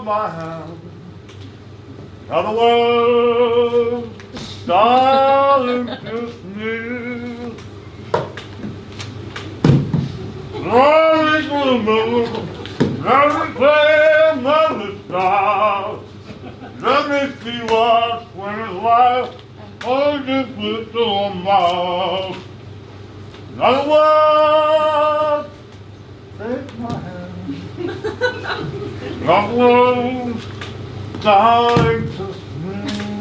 my hand. Other words, darling, kiss me. Rolling to the moon, let me play among the stars. Let me see what's when it's life, or just little mouth. In other words, take my hand. In other words, darling, kiss me.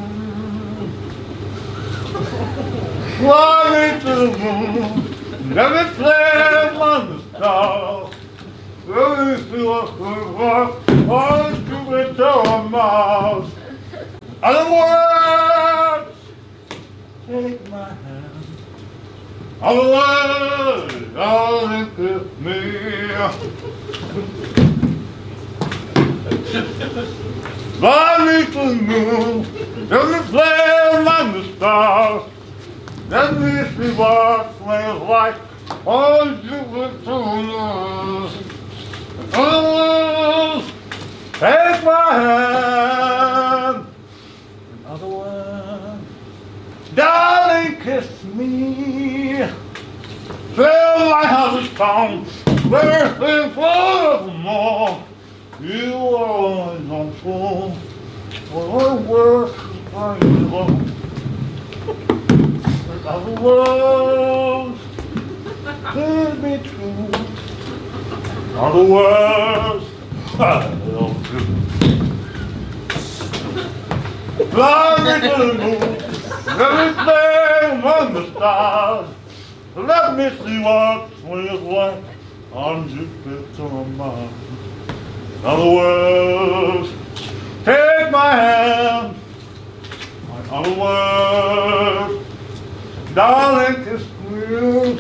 Fly me to the moon, let me play among the stars. Let me see what's when it's life, or just little mouth. Other words, take my hand. Other words, darling, kiss me. Fly me to the moon, let me play among the stars. Let me see what smells like on Jupiter. Oh, take my hand. In other words, darling, kiss me. Fill my house with songs, everything forevermore. You are always on full, for our work is very low. In other words, could be true. In other words, I love you. Fly me to the moon, let me play among the stars. Let me see what spring is like on Jupiter and Mars. In other words, take my hand. In other words, darling, kiss me.